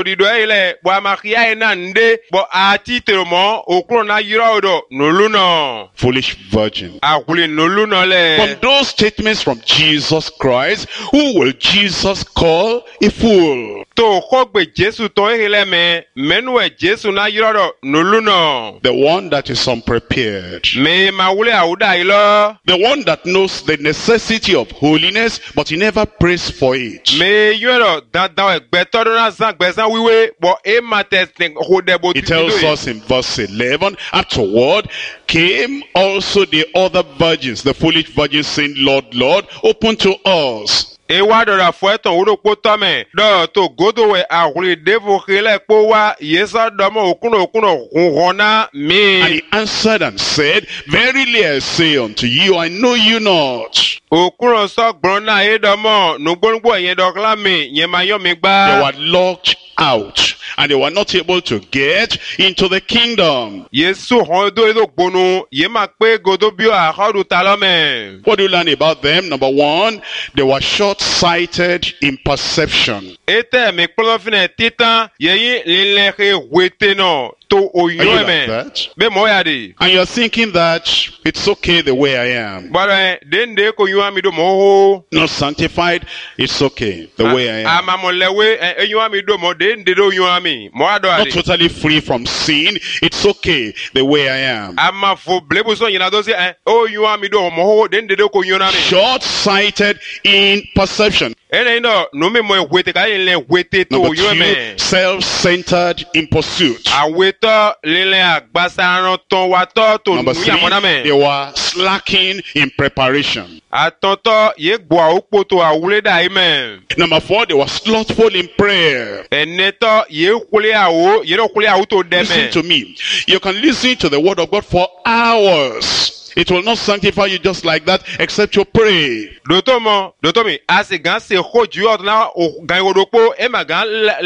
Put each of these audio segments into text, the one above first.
Dido ile bo amakia ena nde bo ati teromo okro na yiro noluno. Foolish virgin. Akuli noluno le. From those statements from Jesus Christ, who will Jesus call a fool? To kogbe Jesu to ile me menwe Jesu na yiro noluno. The one that is unprepared. Me mawule auda ilo. The one that knows the necessity of holiness, but he never prays for it. Me yoro dandan egbeto na zan gbezan wiwe bo e matesting hodebo. It tells us in verse 11, afterward came also the other virgins, the foolish virgins, saying, Lord, Lord, open to us. Ewa dora fueton uro potame do to godowe ahuli devo khile powa yesa domo okuno hona me. And he answered and said, verily I say unto you, I know you not. Okuno so grona edomo nugbonugbo yen dokla me yemayo mi They gba. were locked out, and they were not able to get into the kingdom. Yesu hondo edo gbonu yema pe godobio ahodu talome. What do you learn about them? Number one, they were short-sighted in perception. Ete me klofine titan yeyi lileke wete no to Are you like oyoeme. that? Be moya di. And you're thinking that it's okay the way I am. But dende ko yuami do moho. Not sanctified, it's okay the way I am. Amamolewe yuami do mo dende do yuami. Mo ado Not adi. totally free from sin, it's okay the way I am. Ama fo blebuso yina do se o yuami do moho dende do ko yunami. Short-sighted in perception. Ene ndo no me mo wete ka ile wete to Number two, yuame. self-centered in pursuit. Aweto lile agbasaran ton wa to to Number nuya three, moname. they were slacking in preparation. Atonto ye gbo okpo to awule da amen. Number four, they were slothful in prayer. Eneto ye kule awo ye no kule awo to Listen deme. to me. You can listen to the word of God for hours. It will not sanctify you just like that, except you pray. Dotomi, asigan se hoju otna o gan odokpo e magan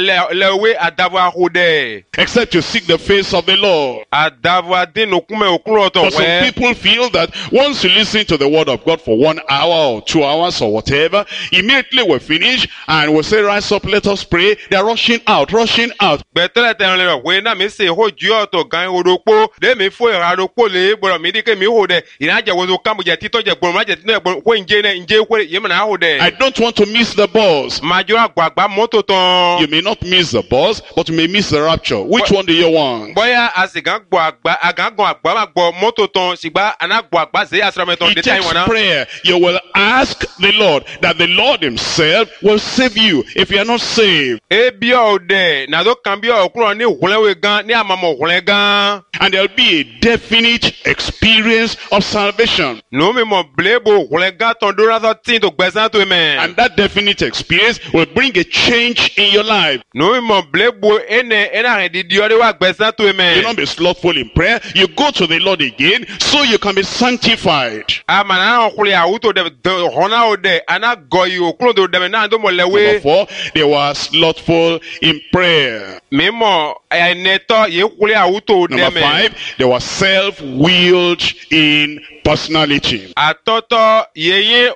lewe adava hode. Except you seek the face of the Lord. Adava din okume okuro to But some we. people feel that once you listen to the word of God for 1 hour or 2 hours or whatever, immediately we finish and we say, rise up, let us pray. They are rushing out, rushing out. Betele tenle we na mi se hoju to gan odokpo de mi fo iradokpo le gboro mi dike mi hode. Inaje wozo kambu je tito je gboro ma je tino gboro ko nje kwe ye na hode. I don't want to miss the bus. Majo agbagba moto ton. You may not miss the bus, but you may miss the rapture. Which one do you want? Boya asigan gbo agba agagun agba ma gbo moto ton sigba anagbo agba ze asrameton It de time takes wana. prayer. You will ask the Lord that the Lord himself will save you if you are not saved. Ebi ode na do kan bi okuro ni hulewe gan ni amamo hule gan. And there will be a definite experience of salvation. No me mo blebo hule gan ton do rather thing to gbezan to me. And that definite experience will bring a change in your life. No me mo blebo ena re di ore wa gbezan to You me. don't be slothful in prayer. You go to the Lord again so you can be sanctified. Amana hule auto de hona ode ana goyi okuro do de na do mo Number lewe. 4, they were slothful in prayer. Me mo neto ye hule auto de Number me. 5, they were self-willed in personality. Atoto yeye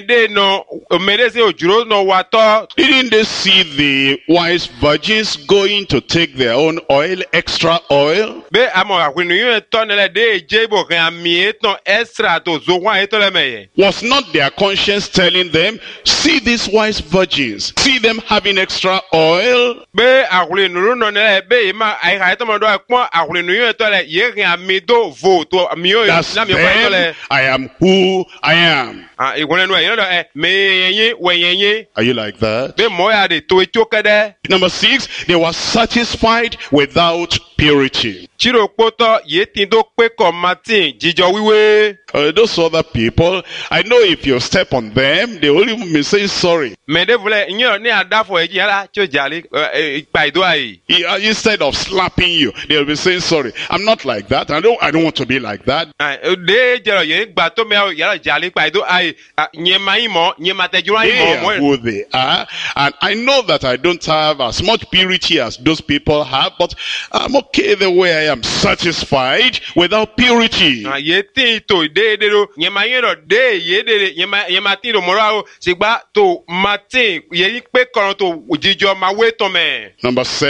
omede se ojuro no wato. Didn't they see the wise virgins going to take their own oil, extra oil? Be amo akwinu yun to nele de jebo kan ami eton extra to zo wan eton le meye. Was not their conscience telling them, see these wise virgins, see them having extra oil? Be akwinu no nele be ma ai ha eton mo do pon akwinu yun to le ye kan ami do vo to ami o That's na mi pa to le. them. I am who I am. Ah igwon nu e yo do me yenye we yenye. Are you like that? Be mo ya de to echokede. Number 6, they were satisfied without purity. Chiro poto ye tin do pe ko Martin jijo wiwe. Those other people, I know if you step on them, they will even be saying sorry. Me de vule nyo ni adafo eji ala cho jali pa ido ai. Instead of slapping you, they'll be saying sorry. I'm not like that. I don't want to be like that. De jero ye gba to me ya jali pa ido ai nyema imo nyema tejura They imo are who they are. And I know that I don't have as much purity as those people have, but I'm okay the way I am, satisfied without purity. ye tin to de ro nyema yero de ye de nyema tin ro moro sigba to Martin ye pe koran to jijo ma we to me. Number 7.